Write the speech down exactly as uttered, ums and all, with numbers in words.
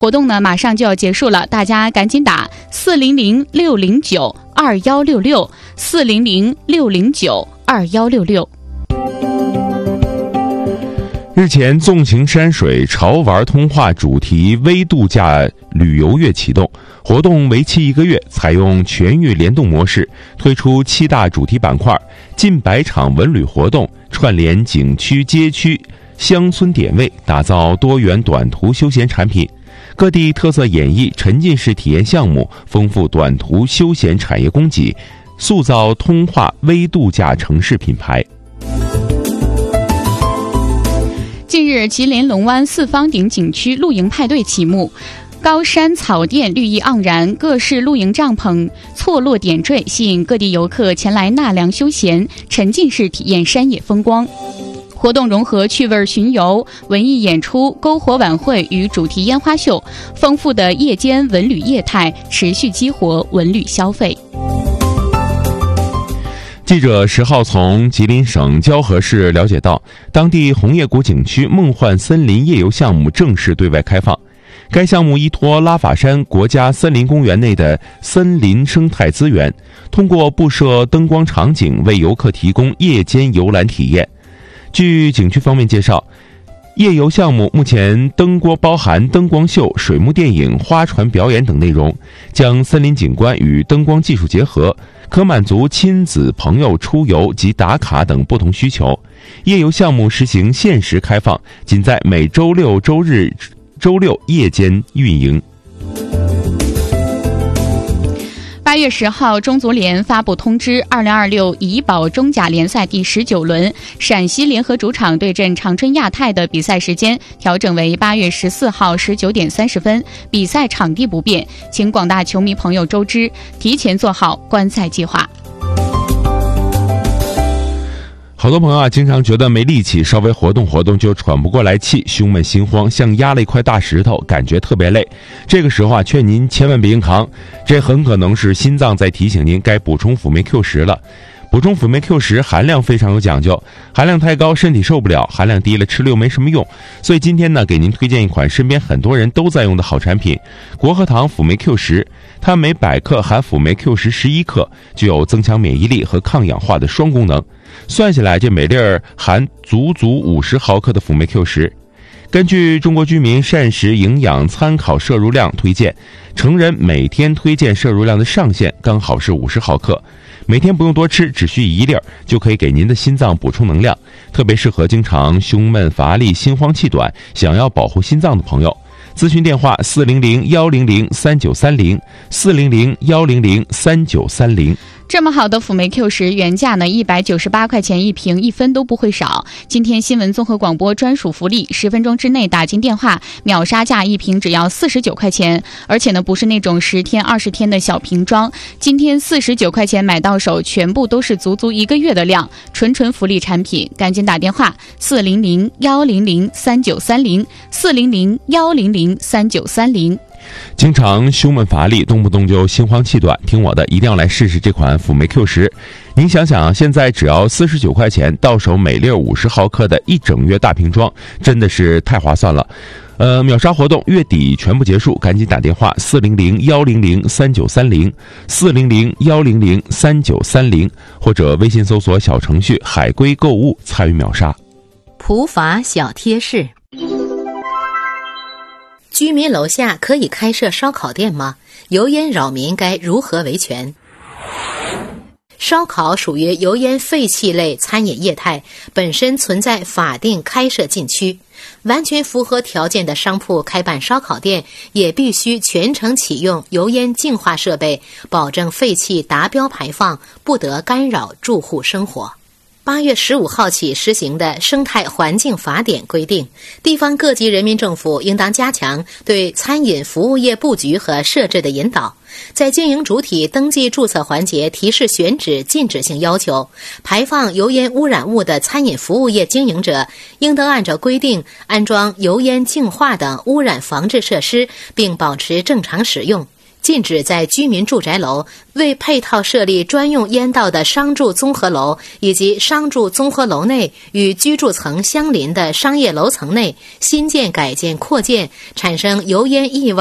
活动呢马上就要结束了，大家赶紧打四零零六零九二幺六六四零零六零九二幺六六。 日前，纵情山水潮玩通化主题微度假旅游月启动，活动为期一个月，采用全域联动模式，推出七大主题板块，近百场文旅活动，串联景区、街区、乡村点位，打造多元短途休闲产品。各地特色演绎沉浸式体验项目，丰富短途休闲产业供给，塑造通化微度假城市品牌。 近日，吉林龙湾四方顶景区露营派对启幕，高山草甸绿意盎然，各式露营帐篷错落点缀，吸引各地游客前来纳凉休闲，沉浸式体验山野风光。活动融合趣味巡游、文艺演出、篝火晚会与主题烟花秀，丰富的夜间文旅业态持续激活文旅消费。 记者十号从吉林省蛟河市了解到，当地红叶谷景区梦幻森林夜游项目正式对外开放。该项目依托拉法山国家森林公园内的森林生态资源，通过布设灯光场景为游客提供夜间游览体验。据景区方面介绍，夜游项目目前灯光包含灯光秀、水幕电影、花船表演等内容，将森林景观与灯光技术结合，可满足亲子、朋友出游及打卡等不同需求。夜游项目实行限时开放，仅在每周六、周日、周六夜间运营。 八月十号，中足联发布通知，二零二六乙保中甲联赛第十九轮，陕西联合主场对阵长春亚泰的比赛时间调整为八月十四号十九点三十分，比赛场地不变，请广大球迷朋友周知，提前做好观赛计划。 好多朋友啊，经常觉得没力气，稍微活动活动就喘不过来气，胸闷心慌，像压了一块大石头，感觉特别累。这个时候啊，劝您千万别硬扛，这很可能是心脏在提醒您该补充辅酶 Q 十了。补充辅酶 Q 十含量非常有讲究，含量太高身体受不了，含量低了吃了又没什么用。所以今天呢，给您推荐一款身边很多人都在用的好产品——国和堂辅酶 Q 十。它每百克含辅酶 Q 十十一克，具有增强免疫力和抗氧化的双功能。算下来，这每粒儿含足足五十毫克的辅酶 Q 十。根据中国居民膳食营养参考摄入量推荐，成人每天推荐摄入量的上限刚好是五十毫克。每天不用多吃，只需一粒儿就可以给您的心脏补充能量，特别适合经常胸闷乏力、心慌气短，想要保护心脏的朋友。咨询电话四零零幺零零三九三零四零零幺零零三九三零。 这么好的辅酶 Q 十，原价呢一百九十八块钱一瓶，一分都不会少。今天新闻综合广播专属福利，十分钟之内打进电话，秒杀价一瓶只要四十九块钱，而且呢不是那种十天、二十天的小瓶装，今天四十九块钱买到手，全部都是足足一个月的量，纯纯福利产品，赶紧打电话四零零幺零零三九三零四零零幺零零三九三零。 经常胸闷乏力，动不动就心慌气短，听我的，一定要来试试这款辅酶 Q 十。您想想，现在只要四十九块钱，到手每粒五十毫克的一整月大瓶装，真的是太划算了。呃，秒杀活动月底全部结束，赶紧打电话四零零幺零零三九三零四零零幺零零三九三零，或者微信搜索小程序海龟购物参与秒杀。 普法小贴士。居民楼下可以开设烧烤店吗？油烟扰民该如何维权？烧烤属于油烟废气类餐饮业态，本身存在法定开设禁区。完全符合条件的商铺开办烧烤店，也必须全程启用油烟净化设备，保证废气达标排放，不得干扰住户生活。八月十五号起施行的《生态环境法典》规定，地方各级人民政府应当加强对餐饮服务业布局和设置的引导，在经营主体登记注册环节提示选址禁止性要求，排放油烟污染物的餐饮服务业经营者应当按照规定安装油烟净化等污染防治设施，并保持正常使用。经禁止在居民住宅楼、为配套设立专用烟道的商住综合楼以及商住综合楼内与居住层相邻的商业楼层内新建、改建、扩建产生油烟异味